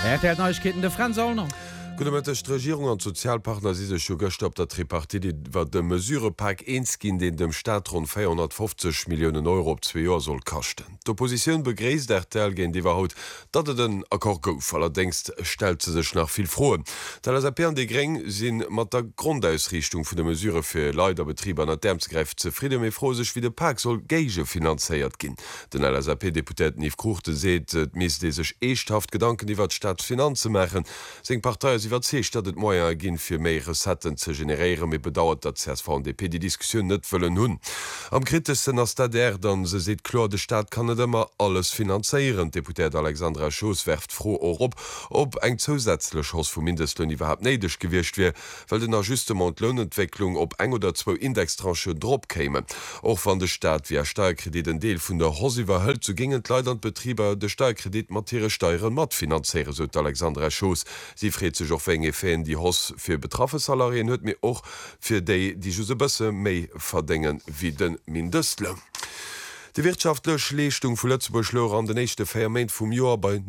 RTL Neuigkeiten de Franz Allner. Gouvernementg Regierung an Sozialpartner si se Schugercht op der Tripartit war de Mesurepack eenkin den dem Staat rund 450 Millionen Euro op 2 Joer soll kachten. D'Opposition begréist dertel gen deiwer haut, dat den Akkor gouf allerdings stel ze sech nach viel froen. Per de Greng sinn mat der Grundausrichtung vun de Mesure fir Leiderbetrieb an der Dämsgreif zefriede méi fro sech wie de Park soll Geige finanzéiert ginn. Den LAP-Deputeten Yves Kruchte seet mis de sech echthaft Gedanken iwwer Staat Finanze machen. Seng Partei iwwerzecht, dat et Moier ginn fir méi Resetten ze generieren, mé bedauert dat CSVDP die Diskussion net wëllen hunn. Am kritesten ass dat dann se seet klar, de Staat kann net immer alles finanzéieren. Deputat Alexandra Schoos werft froh op eng zusätzlech Haus vum Mindestlön iwwerhap neideg gewircht wie, weil den Ajustement Lohnentwicklung op eng oder 2 Indextranche drop käme. Och van de Staat wie Steuerkredit en Deel vun der Hosiwer hëll zu gingen Leidernd Betrieber de Steuerkredit materie Steuern mat finanzéiere, so Alexandra Schoos. Sie friet sech enge Fan die Hoss fir betraffe Salarien huet mir och fir déi die Jose bësse méi verdengen wie den Mindestlön. Die wirtschaftlech Leistung vu Lützeburg an den nächste Feierment vum Joar bei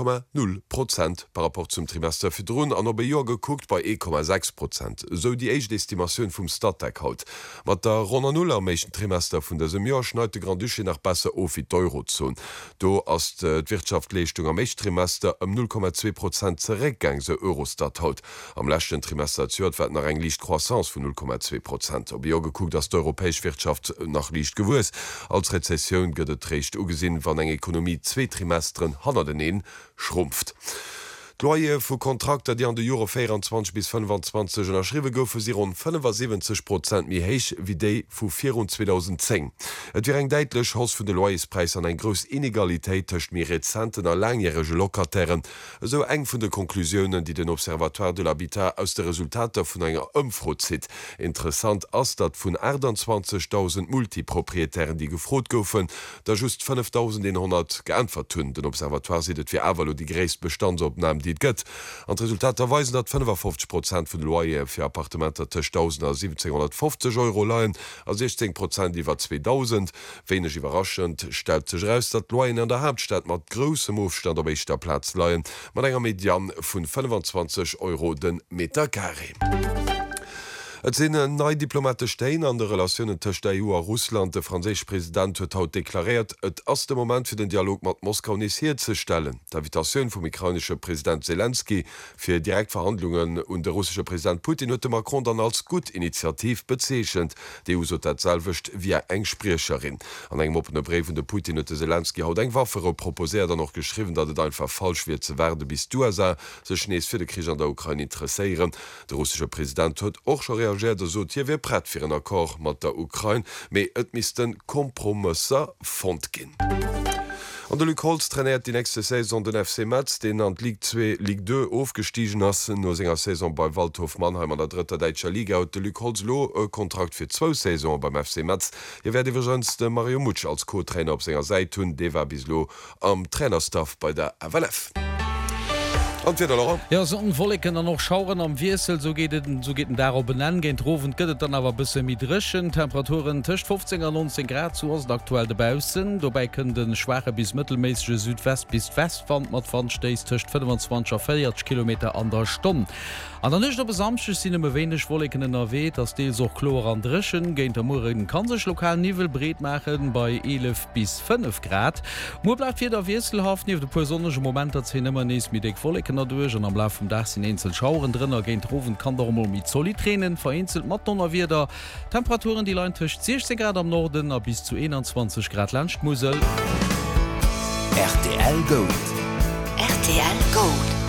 0,0% par rapport zum Trimester fir Drun an bei Joar geguckt bei 1,6%. So die Eichestimationun vum Stadtdeck haut. Mat der Ronner Null am méchen Trimester vun der Joar schneite Grand Duché nach besser of wie d'Eurozon. Do ass d'Wirtschaftsleistung am Eichtrimester 0,2% zeregang se Eurostat haut. Am lächten Trimester zuert nach eng Liicht Croissance vun 0,2%. Ob Joar geguckt, dass d'Europäesch Wirtschaft nach Liicht gewus als Rezession gëtt recht ugesinn, wann eng Ekonomie 2 Trimestern hanner den schrumpft. Loie vu Kontrakter, die an de Jure 24 bis 25 erschriwe goufe si rund 75% mi héich wie déi vu 2010. Et wie eng deitlech Haus vun de Loiespreis an eng gros Inegalitéit tëcht mi Rezenten a langjährege Lokatairen, so eng vun de Konklusionen, die den Observatoire de l'Habitat aus de Resultater vun enger ëmfro zit. Interessant ass dat vun 28.000 Multiproprietären, die gefrot goufen, da just 5.100 geantwort hunn. Den Observatoire sidet wie Avalo die gréist Bestandsopnahmen, die gëtt. An Resultat erweisen dat 55% vun Loie fir Appartementer tech 1.750 Euro leiien, a 16% iwwer 2000. Wenigch überraschend stel sech raus, dat Loien an der Hauptstadt mat grossem Aufstand op eichter Platz leiien, mat enger Median vun 25 Euro den Meter carré. Et sinn en nei Diplomate Stein an de Relationen tëcht der EU a Russland. De franzésch Präsident huet haut deklariert, et ass de Moment fir den Dialog mat Moskau initiiert ze stellen. D'Invitationun vum ukrainsche Präsident Zelensky fir Direktverhandlungen und de russische Präsident Putin huet Macron dann als gut Initiativ bezeechent. De EU sot dat selwecht wie eng Sprecherin. An engem opene Breef vun de Putin huet Zelensky haut eng Waffere proposert noch geschriven, dat et einfach falsch wie ze werde bis USA sech nees fir de Krieg an der Ukraine interesseieren. De russische Präsident huet och schon so wie brett fir en Akkor mat der Ukraine, méi et mis den Kompromisser fond ginn. An de Luc Holz trainiert die nächste Saison den FC Metz, den an Ligue 2 Ligue 2 aufgestiegen assen no senger Saison bei Waldhof Mannheim an der dritter Deitscher Liga haut de Luc Holz lo Kontrakt fir 2 Saison beim FC Metz. Je werd iwwergens de Mario Mutsch als Co-Trainer op senger Seit hunn, de war bislo am Trainerstaff bei der AWF. Ja, so unwolleken dann noch schauen am Wirsel, so geht darauf benennen gehen Rofen gëtt dann aber bis mitrischen Temperaturen tisch 15 an 19 Grad zu aktuell debausen. Dabei können den schwache bis mittelmäßige Südwest bis Westwand mat van Stes tisch 25 Kilometer an der Stunde. An der nicht op besamsche sind wenig Wolken in NRW, dass die so chlor an Drschen gehen der morgen kann sich lokal Nivel bret machen bei 11 bis 5 Grad. Mo bleibt hier der Wirselhaft nie de persönliche Moment immer nicht mit Wolken durch und am Lauf vom Dach sind Einzel Schauren drinnner gehen Rofen kann darum mit Solitränen vereinzelt Mattdonner wieder Temperaturen die Lein Tisch 16 Grad am Norden bis zu 21 Grad Landmusel. RTL Gold. RTL Gold.